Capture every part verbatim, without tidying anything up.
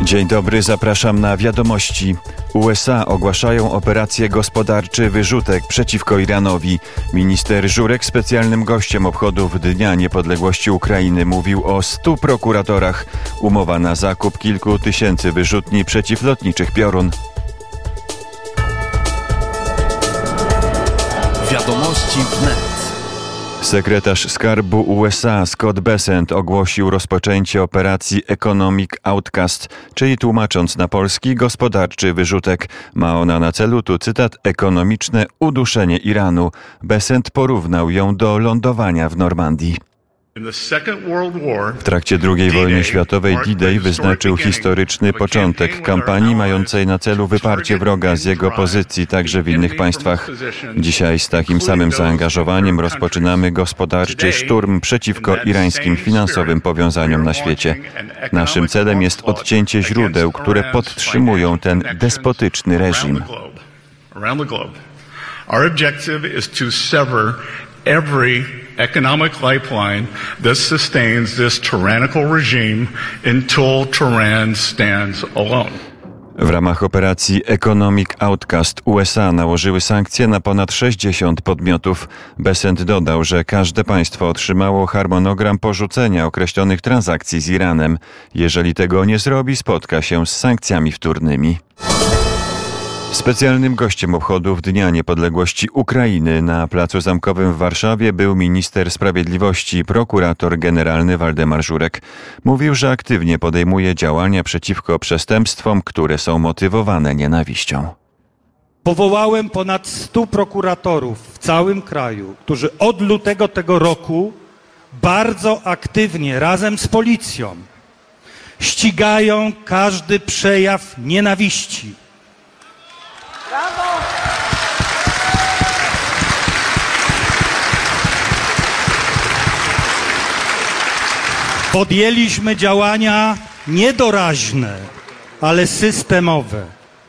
Dzień dobry, zapraszam na wiadomości. U S A ogłaszają operację gospodarczy wyrzutek przeciwko Iranowi. Minister Żurek, specjalnym gościem obchodów Dnia Niepodległości Ukrainy, mówił o stu prokuratorach. Umowa na zakup kilku tysięcy wyrzutni przeciwlotniczych Piorun. Wiadomości wnet. Sekretarz Skarbu U S A Scott Bessent ogłosił rozpoczęcie operacji Economic Outcast, czyli tłumacząc na polski gospodarczy wyrzutek. Ma ona na celu, tu cytat, ekonomiczne uduszenie Iranu. Bessent porównał ją do lądowania w Normandii. W trakcie drugiej wojny światowej D-Day wyznaczył historyczny początek kampanii mającej na celu wyparcie wroga z jego pozycji także w innych państwach. Dzisiaj z takim samym zaangażowaniem rozpoczynamy gospodarczy szturm przeciwko irańskim finansowym powiązaniom na świecie. Naszym celem jest odcięcie źródeł, które podtrzymują ten despotyczny reżim. Every economic lifeline that sustains this tyrannical regime until Tehran stands alone. W ramach operacji Economic Outcast U S A nałożyły sankcje na ponad sześćdziesiąt podmiotów. Bessent dodał, że każde państwo otrzymało harmonogram porzucenia określonych transakcji z Iranem. Jeżeli tego nie zrobi, spotka się z sankcjami wtórnymi. Specjalnym gościem obchodów Dnia Niepodległości Ukrainy na Placu Zamkowym w Warszawie był minister sprawiedliwości, prokurator generalny Waldemar Żurek. Mówił, że aktywnie podejmuje działania przeciwko przestępstwom, które są motywowane nienawiścią. Powołałem ponad stu prokuratorów w całym kraju, którzy od lutego tego roku bardzo aktywnie razem z policją ścigają każdy przejaw nienawiści. Podjęliśmy działania niedoraźne, ale systemowe.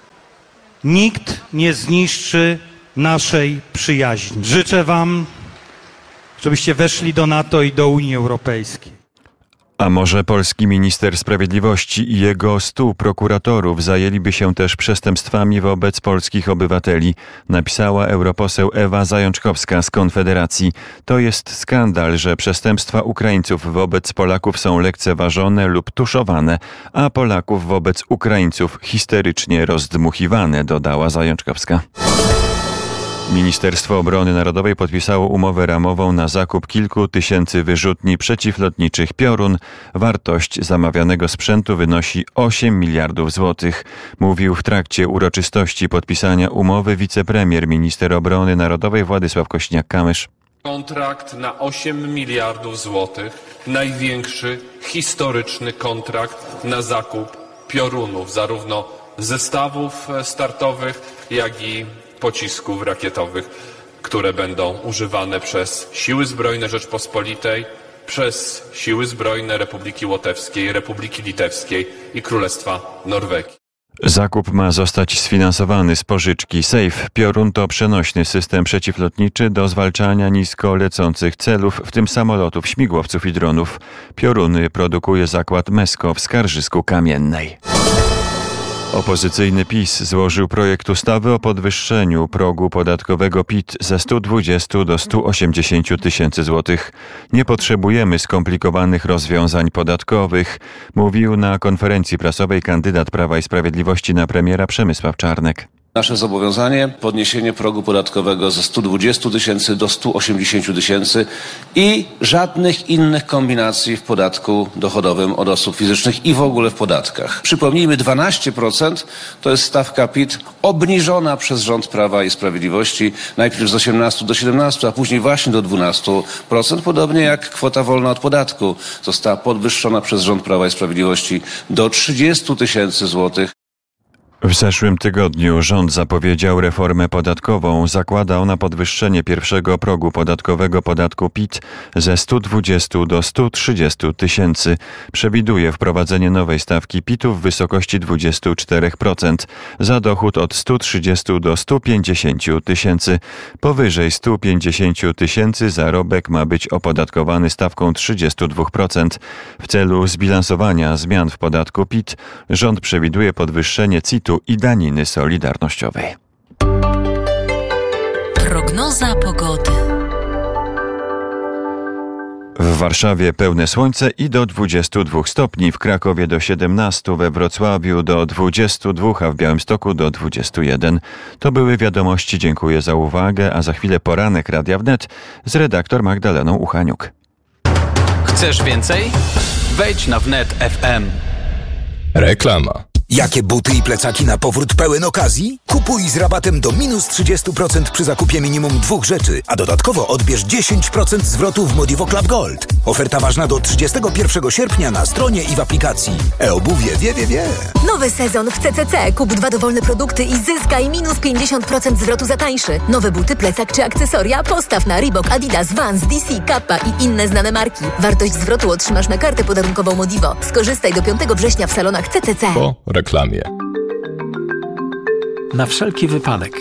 Nikt nie zniszczy naszej przyjaźni. Życzę wam, żebyście weszli do NATO i do Unii Europejskiej. A może polski minister sprawiedliwości i jego stu prokuratorów zajęliby się też przestępstwami wobec polskich obywateli, napisała europoseł Ewa Zajączkowska z Konfederacji. To jest skandal, że przestępstwa Ukraińców wobec Polaków są lekceważone lub tuszowane, a Polaków wobec Ukraińców histerycznie rozdmuchiwane, dodała Zajączkowska. Ministerstwo Obrony Narodowej podpisało umowę ramową na zakup kilku tysięcy wyrzutni przeciwlotniczych Piorun. Wartość zamawianego sprzętu wynosi osiem miliardów złotych. Mówił w trakcie uroczystości podpisania umowy wicepremier minister Obrony Narodowej Władysław Kośniak-Kamysz. Kontrakt na osiem miliardów złotych, największy historyczny kontrakt na zakup Piorunów, zarówno zestawów startowych, jak i pocisków rakietowych, które będą używane przez Siły Zbrojne Rzeczpospolitej, przez Siły Zbrojne Republiki Łotewskiej, Republiki Litewskiej i Królestwa Norwegii. Zakup ma zostać sfinansowany z pożyczki SAFE. Piorun to przenośny system przeciwlotniczy do zwalczania nisko lecących celów, w tym samolotów, śmigłowców i dronów. Pioruny produkuje zakład Mesko w Skarżysku Kamiennej. Opozycyjny PiS złożył projekt ustawy o podwyższeniu progu podatkowego P I T ze stu dwudziestu do stu osiemdziesięciu tysięcy złotych. Nie potrzebujemy skomplikowanych rozwiązań podatkowych, mówił na konferencji prasowej kandydat Prawa i Sprawiedliwości na premiera Przemysław Czarnek. Nasze zobowiązanie podniesienie progu podatkowego ze stu dwudziestu tysięcy do stu osiemdziesięciu tysięcy i żadnych innych kombinacji w podatku dochodowym od osób fizycznych i w ogóle w podatkach. Przypomnijmy, dwanaście procent to jest stawka P I T obniżona przez rząd Prawa i Sprawiedliwości, najpierw z osiemnastu do siedemnastu, a później właśnie do dwunastu procent, podobnie jak kwota wolna od podatku została podwyższona przez rząd Prawa i Sprawiedliwości do trzydziestu tysięcy złotych. W zeszłym tygodniu rząd zapowiedział reformę podatkową. Zakładał na podwyższenie pierwszego progu podatkowego podatku P I T ze stu dwudziestu do stu trzydziestu tysięcy. Przewiduje wprowadzenie nowej stawki P I T-u w wysokości dwadzieścia cztery procent za dochód od stu trzydziestu do stu pięćdziesięciu tysięcy. Powyżej stu pięćdziesięciu tysięcy zarobek ma być opodatkowany stawką trzydzieści dwa procent. W celu zbilansowania zmian w podatku P I T rząd przewiduje podwyższenie C I T-u i daniny solidarnościowej. Prognoza pogody. W Warszawie pełne słońce i do dwudziestu dwóch stopni, w Krakowie do siedemnastu, we Wrocławiu do dwudziestu dwóch, a w Białymstoku do dwudziestu jeden. To były wiadomości. Dziękuję za uwagę, a za chwilę poranek Radia Wnet z redaktor Magdaleną Uchaniuk. Chcesz więcej? Wejdź na wnet kropka f m. Reklama. Jakie buty i plecaki na powrót pełen okazji? Kupuj z rabatem do minus trzydzieści procent przy zakupie minimum dwóch rzeczy, a dodatkowo odbierz dziesięć procent zwrotu w Modivo Club Gold. Oferta ważna do trzydziestego pierwszego sierpnia na stronie i w aplikacji. E-obuwie wie, wie, wie. Nowy sezon w C C C. Kup dwa dowolne produkty i zyskaj minus pięćdziesiąt procent zwrotu za tańszy. Nowe buty, plecak czy akcesoria postaw na Reebok, Adidas, Vans, D C, Kappa i inne znane marki. Wartość zwrotu otrzymasz na kartę podarunkową Modivo. Skorzystaj do piątego września w salonach C C C. Po reklamie. Na wszelki wypadek.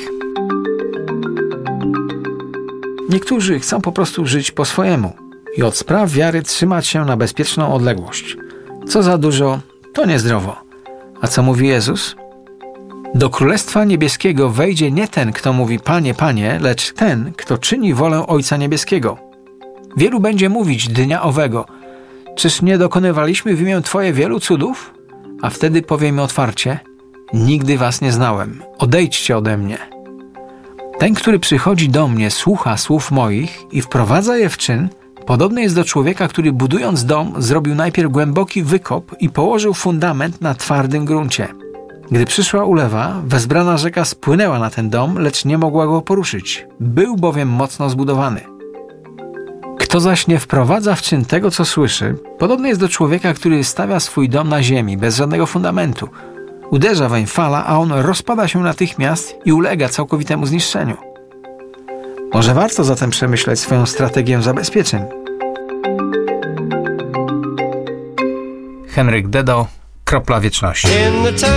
Niektórzy chcą po prostu żyć po swojemu i od spraw wiary trzymać się na bezpieczną odległość. Co za dużo, to niezdrowo. A co mówi Jezus? Do Królestwa Niebieskiego wejdzie nie ten, kto mówi Panie, Panie, lecz ten, kto czyni wolę Ojca Niebieskiego. Wielu będzie mówić dnia owego: czyż nie dokonywaliśmy w imię Twoje wielu cudów? A wtedy powiemy otwarcie: nigdy was nie znałem, odejdźcie ode mnie. Ten, który przychodzi do mnie, słucha słów moich i wprowadza je w czyn, podobny jest do człowieka, który budując dom, zrobił najpierw głęboki wykop i położył fundament na twardym gruncie. Gdy przyszła ulewa, wezbrana rzeka spłynęła na ten dom, lecz nie mogła go poruszyć. Był bowiem mocno zbudowany. Kto zaś nie wprowadza w czyn tego, co słyszy, podobny jest do człowieka, który stawia swój dom na ziemi, bez żadnego fundamentu. Uderza weń fala, a on rozpada się natychmiast i ulega całkowitemu zniszczeniu. Może warto zatem przemyśleć swoją strategię zabezpieczeń. Henryk Dedo, Kropla Wieczności.